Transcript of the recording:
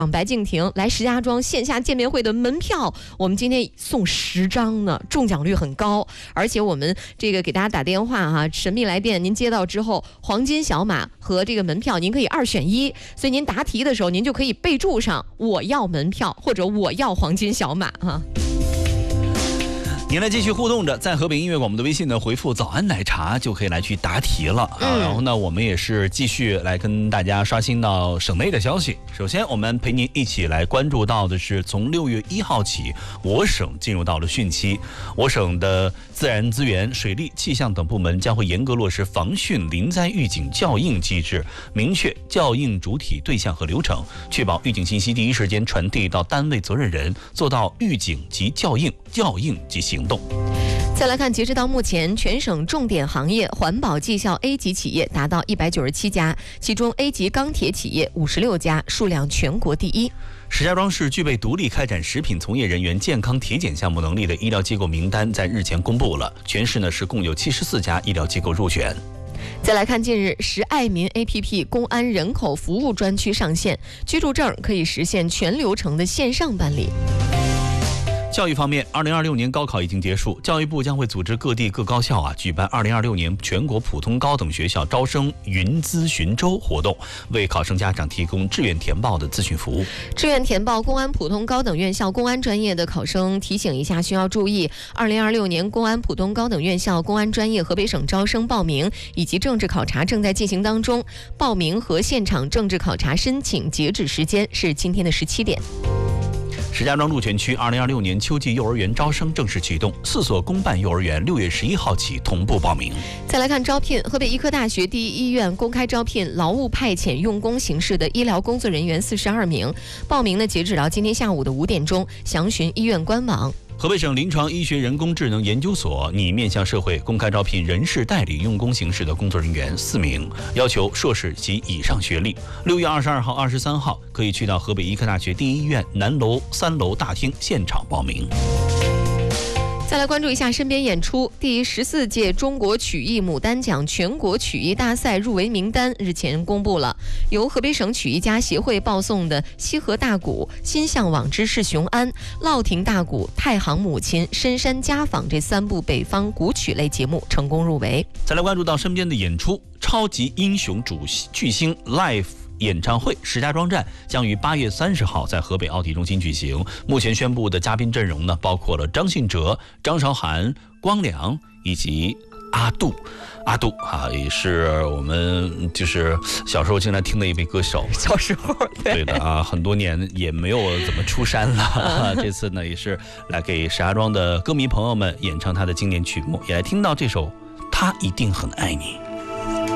白敬亭来石家庄线下见面会的门票，我们今天送10张呢，中奖率很高。而且我们这个给大家打电话哈，神秘来电，您接到之后，黄金小马和这个门票您可以2选1，所以您答题的时候您就可以备注上我要门票或者我要黄金小马哈。 您来继续互动着，在河北音乐广播的微信呢回复早安奶茶就可以来去答题了然后呢我们也是继续来跟大家刷新到省内的消息。首先我们陪您一起来关注到的是，从6月1号起，我省进入到了汛期，我省的自然资源、水利、气象等部门将会严格落实防汛临灾预警校应机制，明确校应主体对象和流程，确保预警信息第一时间传递到单位责任人，做到预警及校应，校应及行动。 再来看，截止到目前，全省重点行业环保绩效 A 级企业达到197家，其中 A 级钢铁企业56家，数量全国第一。 石家庄市具备独立开展食品从业人员健康体检项目能力的医疗机构名单在日前公布了，全市呢是共有74家医疗机构入选。 再来看，近日时爱民 APP 公安人口服务专区上线，居住证可以实现全流程的线上办理。 教育方面，2026年高考已经结束，教育部将会组织各地各高校举办2026年全国普通高等学校招生云咨询周活动，为考生家长提供志愿填报的咨询服务。 志愿填报公安普通高等院校公安专业的考生提醒一下，需要注意，2026年公安普通高等院校公安专业河北省招生报名以及政治考察正在进行当中，报名和现场政治考察申请截止时间是今天的17点。 石家庄鹿泉区2026年秋季幼儿园招生正式启动，4所公办幼儿园6月11号起同步报名。 再来看招聘，河北医科大学第一医院公开招聘劳务派遣用工形式的医疗工作人员42名，报名呢截止到今天下午的5点钟，详询医院官网。 河北省临床医学人工智能研究所拟面向社会公开招聘人事代理用工形式的工作人员4名，要求硕士及以上学历。6月22号、23号可以去到河北医科大学第一医院南楼3楼大厅现场报名。 再来关注一下身边演出，第14届中国曲艺牡丹奖全国曲艺大赛入围名单日前公布了，由河北省曲艺家协会报送的西河大鼓、心向往之是雄安、烙亭大鼓、太行母亲、深山家访这3部北方古曲类节目成功入围。 再来关注到身边的演出，超级英雄巨星 Live演唱会石家庄站将于8月30号在河北奥体中心举行。目前宣布的嘉宾阵容呢，包括了张信哲、张韶涵、光良以及阿杜也是我们就是小时候经常听的一位歌手。 小时候对的很多年也没有怎么出山了这次呢也是来给石家庄的歌迷朋友们演唱他的经典曲目，也来听到这首他一定很爱你。